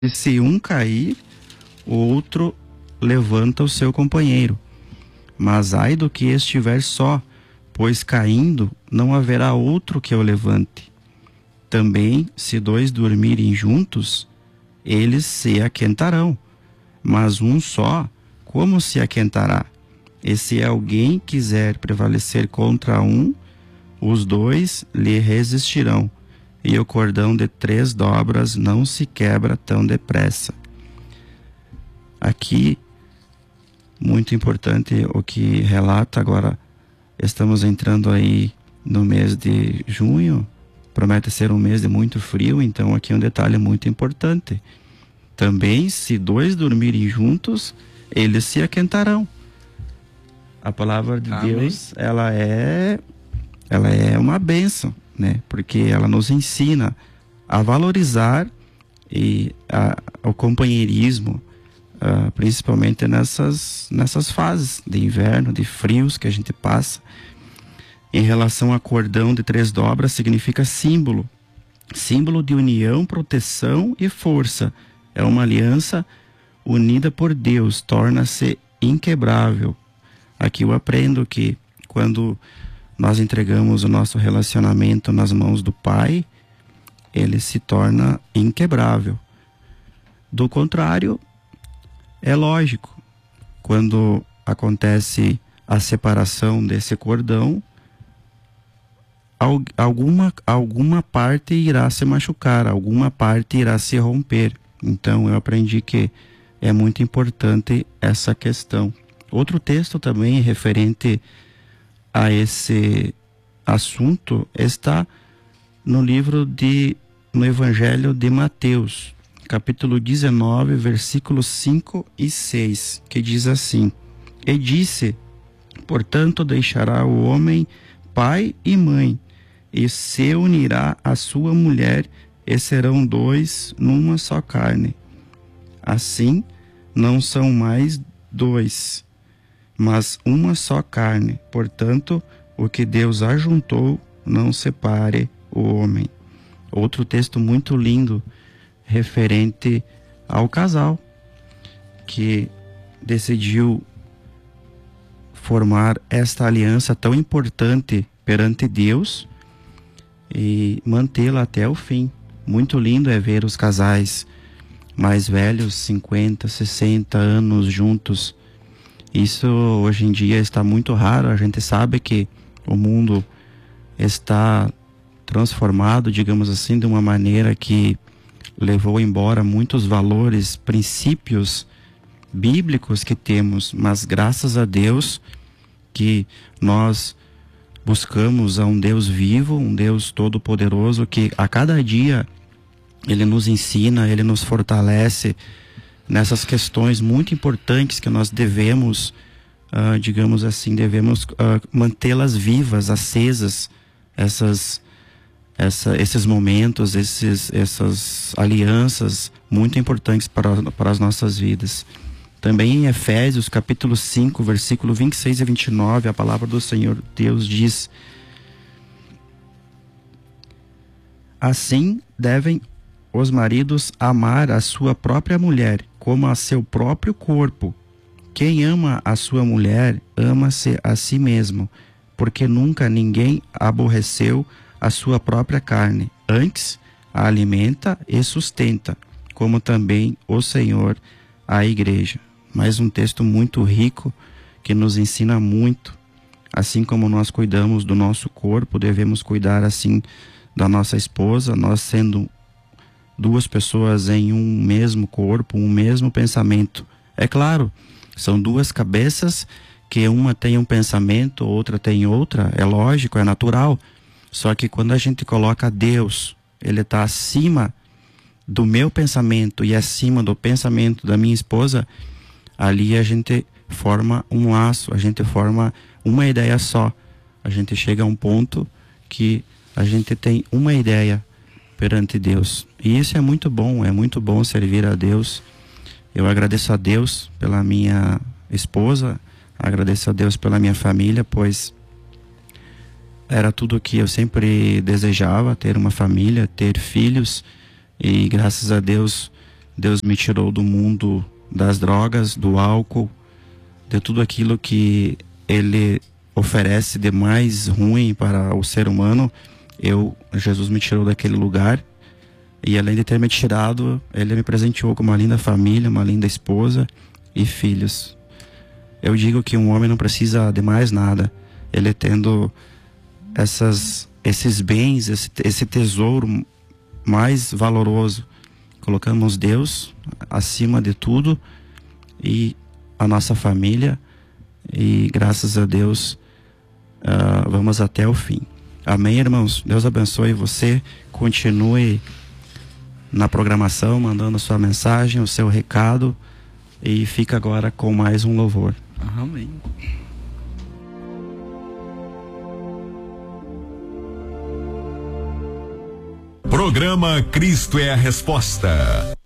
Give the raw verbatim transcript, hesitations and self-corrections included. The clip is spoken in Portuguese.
E se um cair, o outro levanta o seu companheiro. Mas ai do que estiver só, pois caindo não haverá outro que o levante. Também, se dois dormirem juntos, eles se aquentarão. Mas um só, como se aquentará? E se alguém quiser prevalecer contra um, os dois lhe resistirão. E o cordão de três dobras não se quebra tão depressa. Aqui, muito importante o que relata agora. Estamos entrando aí no mês de junho. Promete ser um mês de muito frio, então aqui é um detalhe muito importante. Também, se dois dormirem juntos, eles se aquentarão. A palavra de Amém. Deus, ela é, ela é uma bênção, né? Porque ela nos ensina a valorizar e a, o companheirismo, uh, principalmente nessas, nessas fases de inverno, de frios que a gente passa. Em relação a cordão de três dobras, significa símbolo. Símbolo de união, proteção e força. É uma aliança unida por Deus, torna-se inquebrável. Aqui eu aprendo que quando nós entregamos o nosso relacionamento nas mãos do Pai, ele se torna inquebrável. Do contrário, é lógico, quando acontece a separação desse cordão, alguma, alguma parte irá se machucar, alguma parte irá se romper. Então eu aprendi que é muito importante essa questão. Outro texto também referente a esse assunto está no livro de, no Evangelho de Mateus, capítulo dezenove, versículos cinco e seis, que diz assim: E disse, portanto deixará o homem pai e mãe, e se unirá à sua mulher, e serão dois numa só carne. Assim, não são mais dois, mas uma só carne. Portanto, o que Deus ajuntou, não separe o homem. Outro texto muito lindo, referente ao casal, que decidiu formar esta aliança tão importante perante Deus e mantê-la até o fim. Muito lindo é ver os casais mais velhos, cinquenta, sessenta anos juntos. Isso hoje em dia está muito raro. A gente sabe que o mundo está transformado, digamos assim, de uma maneira que levou embora muitos valores, princípios bíblicos que temos, mas graças a Deus que nós buscamos a um Deus vivo, um Deus todo-poderoso, que a cada dia Ele nos ensina, Ele nos fortalece nessas questões muito importantes que nós devemos, uh, digamos assim, devemos uh, mantê-las vivas, acesas, essas, essa, esses momentos, esses, essas alianças muito importantes para, para as nossas vidas. Também em Efésios, capítulo cinco, versículo vinte e seis e vinte e nove, a palavra do Senhor Deus diz: Assim devem os maridos amar a sua própria mulher como a seu próprio corpo. Quem ama a sua mulher, ama-se a si mesmo, porque nunca ninguém aborreceu a sua própria carne, antes a alimenta e sustenta, como também o Senhor a igreja. Mais um texto muito rico que nos ensina muito. Assim como nós cuidamos do nosso corpo, devemos cuidar assim da nossa esposa, nós sendo duas pessoas em um mesmo corpo, um mesmo pensamento. É claro, são duas cabeças que uma tem um pensamento, outra tem outra, é lógico, é natural. Só que quando a gente coloca Deus, Ele está acima do meu pensamento e acima do pensamento da minha esposa, ali a gente forma um laço, a gente forma uma ideia só. A gente chega a um ponto que a gente tem uma ideia perante Deus. E isso é muito bom, é muito bom servir a Deus. Eu agradeço a Deus pela minha esposa, agradeço a Deus pela minha família, pois era tudo o que eu sempre desejava, ter uma família, ter filhos, e graças a Deus Deus me tirou do mundo das drogas, do álcool, de tudo aquilo que ele oferece de mais ruim para o ser humano. Eu, Jesus me tirou daquele lugar, e além de ter me tirado, ele me presenteou com uma linda família, uma linda esposa e filhos. Eu digo que um homem não precisa de mais nada. Ele tendo essas, esses bens, esse, esse tesouro mais valoroso, colocamos Deus acima de tudo e a nossa família, e graças a Deus uh, vamos até o fim. Amém, irmãos? Deus abençoe você. Continue na programação, mandando a sua mensagem, o seu recado, e fica agora com mais um louvor. Amém. Programa Cristo é a Resposta.